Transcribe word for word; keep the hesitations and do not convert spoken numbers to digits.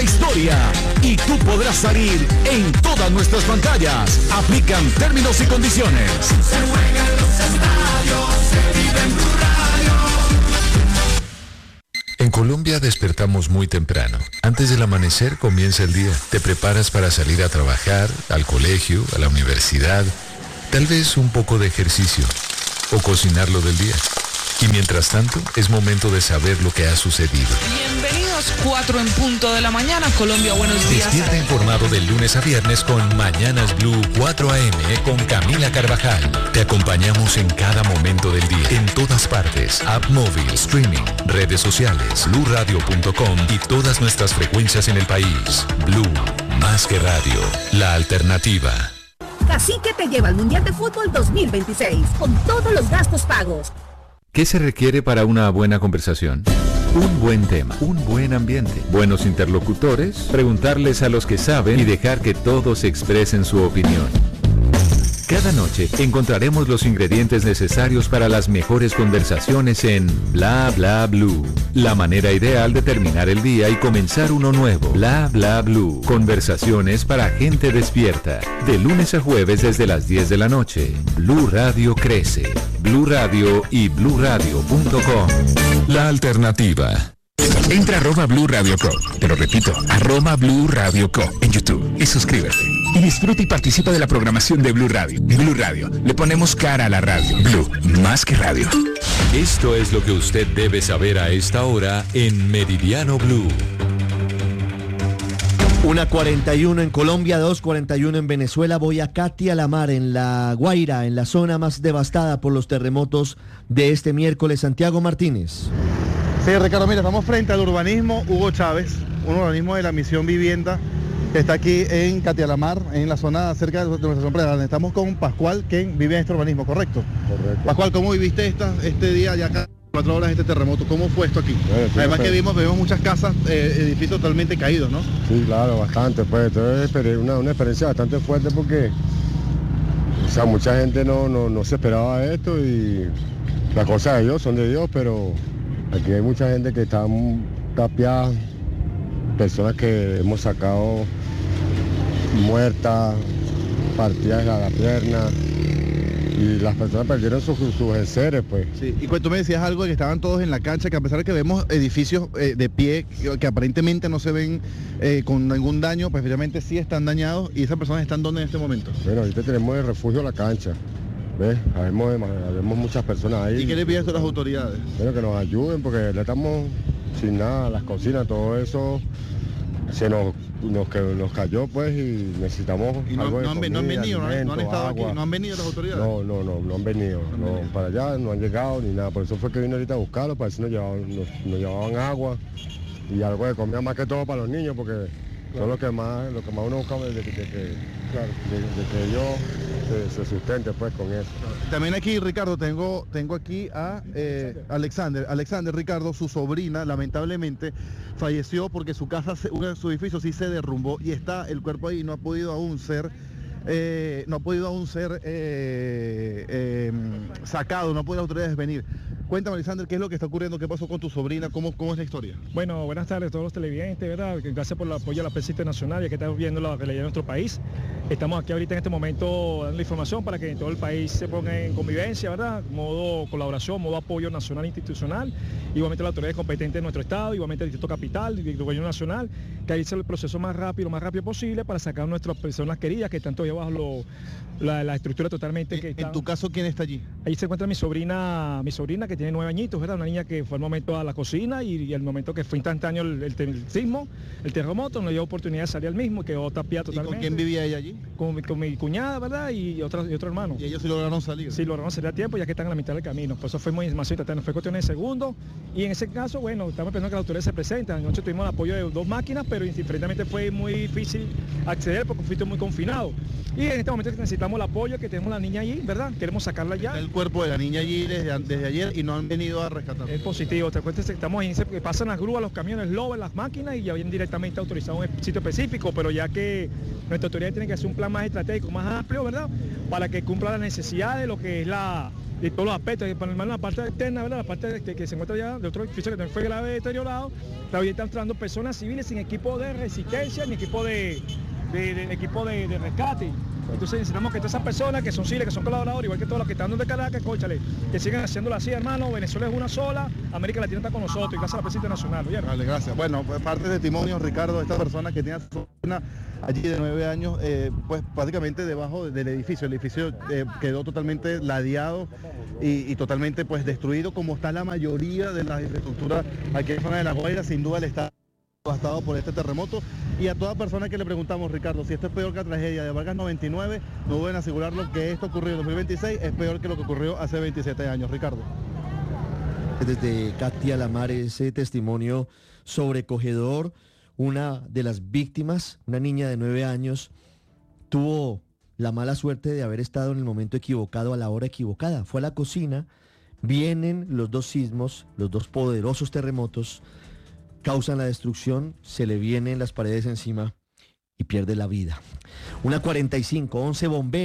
historia y tú podrás salir en todas nuestras pantallas. Aplican términos y condiciones. Se juega en los estadios, se vive en Blue Radio. En Colombia despertamos muy temprano. Antes del amanecer comienza el día. Te preparas para salir a trabajar, al colegio, a la universidad, tal vez un poco de ejercicio o cocinar lo del día. Y mientras tanto, es momento de saber lo que ha sucedido. Bienvenidos, cuatro en punto de la mañana, Colombia, buenos días. Despierta informado de lunes a viernes con Mañanas Blue cuatro a eme con Camila Carvajal. Te acompañamos en cada momento del día, en todas partes, app móvil, streaming, redes sociales, blue radio punto com y todas nuestras frecuencias en el país. Blue, más que radio, la alternativa. Cacique te lleva al Mundial de Fútbol dos mil veintiséis, con todos los gastos pagos. ¿Qué se requiere para una buena conversación? Un buen tema, un buen ambiente, buenos interlocutores, preguntarles a los que saben y dejar que todos expresen su opinión. Cada noche encontraremos los ingredientes necesarios para las mejores conversaciones en Bla Bla Blue. La manera ideal de terminar el día y comenzar uno nuevo. Bla Bla Blue. Conversaciones para gente despierta. De lunes a jueves desde las diez de la noche. Blue Radio crece. Blue Radio y blue radio punto com. La alternativa. Entra a arroba Blue Radio Co. Te lo repito, arroba Blue Radio Co. en YouTube y suscríbete. Y disfruta y participa de la programación de Blue Radio. En Blue Radio le ponemos cara a la radio. Blue, más que radio. Esto es lo que usted debe saber a esta hora en Meridiano Blue. una cuarenta y uno en Colombia, dos cuarenta y uno en Venezuela. Voy a Catia La Mar, en La Guaira, en la zona más devastada por los terremotos de este miércoles. Santiago Martínez. Sí, Ricardo, mira, estamos frente al urbanismo Hugo Chávez, un urbanismo de la Misión Vivienda, que está aquí en Catia La Mar, en la zona cerca de nuestra empresa. Estamos con Pascual, quien vive en este urbanismo, ¿correcto? Correcto. Pascual, ¿cómo viviste esta, este día ya acá, cuatro horas, este terremoto? ¿Cómo fue esto aquí? Bueno, sí, Además pues, que vimos, vemos muchas casas, eh, edificios totalmente caídos, ¿no? Sí, claro, bastante, pues, entonces es una, una experiencia bastante fuerte porque, o sea, mucha gente no, no, no se esperaba esto y las cosas de Dios son de Dios, pero aquí hay mucha gente que está tapiada, personas que hemos sacado muertas, partidas a la pierna, y las personas perdieron sus, sus enseres, pues. Sí, y cuando tú me decías algo de que estaban todos en la cancha, que a pesar de que vemos edificios eh, de pie, que, que aparentemente no se ven eh, con ningún daño, pues efectivamente sí están dañados, y esas personas están ¿dónde en este momento? Bueno, ahorita tenemos de refugio la cancha, ¿ves? Habemos, habemos muchas personas ahí. ¿Y qué le pides a las autoridades? Bueno, que nos ayuden, porque le estamos sin nada, las cocinas, todo eso se nos, nos, que nos cayó, pues, y necesitamos ¿Y no, algo de no, han, comida, no han venido, alimento, no han estado agua. aquí, no han venido las autoridades? No, no, no, no han venido, no han no, venido. Para allá no han llegado ni nada, por eso fue que vino ahorita a buscarlo, para eso nos llevaban, nos, nos llevaban agua y algo de comida, más que todo para los niños, porque claro, son los que más, lo que más uno busca de, de, de, de, claro, de, de que ellos se, se sustenten, pues, con eso. También aquí, Ricardo, tengo, tengo aquí a eh, Alexander. Alexander, Ricardo, su sobrina, lamentablemente, falleció porque su casa, uno de su edificio sí se derrumbó y está el cuerpo ahí y no ha podido aún ser, eh, no ha podido aún ser eh, eh, sacado, no ha podido las autoridades venir. Cuéntame, Alexander, ¿qué es lo que está ocurriendo? ¿Qué pasó con tu sobrina? ¿Cómo, cómo es la historia? Bueno, buenas tardes a todos los televidentes, ¿verdad? Gracias por el apoyo a la prensa internacional, ya que estamos viendo la realidad de nuestro país. Estamos aquí ahorita en este momento dando la información para que en todo el país se ponga en convivencia, ¿verdad? Modo colaboración, modo apoyo nacional e institucional. Igualmente las autoridades competentes de nuestro estado, igualmente el Distrito Capital, el Gobierno Nacional, que ahí sea el proceso más rápido, lo más rápido posible para sacar a nuestras personas queridas que están todavía bajo lo, la, la estructura totalmente que están. ¿En tu caso quién está allí? Allí se encuentra mi sobrina, mi sobrina que tiene nueve añitos, ¿verdad? Una niña que fue al momento a la cocina y, y al momento que fue instantáneo el, el, el sismo, el terremoto, nos dio oportunidad de salir al mismo, quedó tapiada totalmente. ¿Y con quién vivía ella allí? Con, con mi cuñada, ¿verdad? Y, otro, y otro hermano. ¿Y ellos sí lograron salir? Sí, lograron salir a tiempo, ya que están en la mitad del camino. Por eso fue muy demasiado instantáneo, fue cuestión de segundos. Y en ese caso, bueno, estamos pensando que las autoridades se presentan. Anoche tuvimos el apoyo de dos máquinas, pero indiferentemente fue muy difícil acceder porque fue muy confinado. Y en este momento necesitamos el apoyo, que tenemos la niña allí, ¿verdad? Queremos sacarla ya. Está el cuerpo de la niña allí desde, desde ayer y no han venido a rescatarla. Es positivo, te cuento, estamos en ese, que pasan las grúas, los camiones, Lover, las máquinas y ya vienen directamente autorizados en un sitio específico, pero ya que nuestra autoridad tiene que hacer un plan más estratégico, más amplio, ¿verdad? Para que cumpla las necesidades de lo que es la, y todos los aspectos, para en la parte externa, ¿verdad? La parte que, que se encuentra ya de otro edificio que también fue grave deteriorado, todavía están entrando personas civiles sin equipo de resistencia ni equipo de, de, de, de equipo de, de rescate. Entonces necesitamos que todas esas personas que son civiles, que son colaboradores, igual que todos los que están de Caracas, cóchale, que sigan haciéndolo así, hermano. Venezuela es una sola, América Latina está con nosotros y gracias a la prensa internacional. ¿Oyeron? Vale, gracias. Bueno, pues, parte de testimonio, Ricardo, de esta persona que tenía su sobrina allí de nueve años, eh, pues prácticamente debajo del edificio. El edificio eh, quedó totalmente ladeado y, y totalmente pues destruido, como está la mayoría de las infraestructuras aquí en la zona de La Guaira. Sin duda el Estado devastado por este terremoto, y a toda persona que le preguntamos, Ricardo, si esto es peor que la tragedia de Vargas noventa y nueve, no deben asegurarlo que esto ocurrió en dos mil veintiséis es peor que lo que ocurrió hace veintisiete años. Ricardo. Desde Katia Lamar, ese testimonio sobrecogedor. Una de las víctimas, una niña de nueve años, tuvo la mala suerte de haber estado en el momento equivocado a la hora equivocada. Fue a la cocina, vienen los dos sismos, los dos poderosos terremotos, causan la destrucción, se le vienen las paredes encima y pierde la vida. Una cuarenta y cinco, once bomberos.